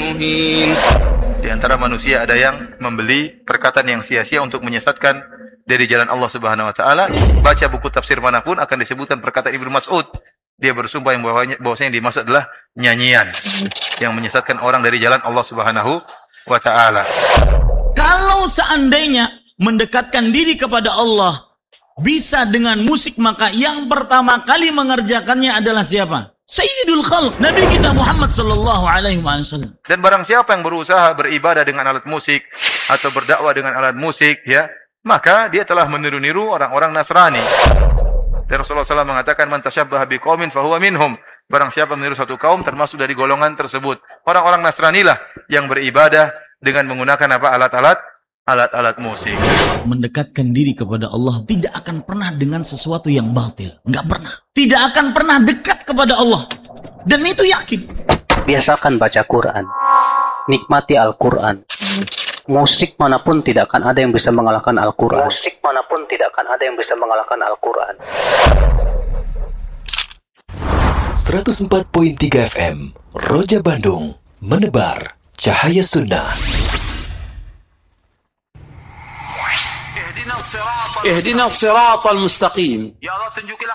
مهين. Di antara manusia ada yang membeli perkataan yang sia-sia untuk menyesatkan dari jalan Allah Subhanahu wa taala. Baca buku tafsir manapun akan disebutkan perkataan Ibnu Mas'ud. Dia bersumpah yang bahwasanya yang dimaksud adalah nyanyian yang menyesatkan orang dari jalan Allah Subhanahu wa taala. Kalau seandainya mendekatkan diri kepada Allah bisa dengan musik, maka yang pertama kali mengerjakannya adalah siapa? Sayyidul Khalq, Nabi kita Muhammad sallallahu alaihi wasallam. Dan barang siapa yang berusaha beribadah dengan alat musik atau berdakwah dengan alat musik, ya, maka dia telah meniru-niru orang-orang Nasrani. Dan Rasulullah SAW mengatakan, "Man tasyabbaha biqaumin fahuwa minhum." Barang siapa meniru suatu kaum termasuk dari golongan tersebut. Orang-orang Nasrani lah yang beribadah dengan menggunakan apa? Alat-alat musik. Mendekatkan diri kepada Allah tidak akan pernah dengan sesuatu yang batil. Enggak pernah. Tidak akan pernah dekat kepada Allah. Dan itu yakin. Biasakan baca Quran. Nikmati Al-Quran. Musik manapun tidak akan ada yang bisa mengalahkan Al-Quran. Musik manapun tidak akan ada yang bisa mengalahkan Al-Quran. 104.3 FM Roja Bandung, menebar cahaya sunnah. اهدنا الصراط المستقيم. Ya Allah, tunjukilah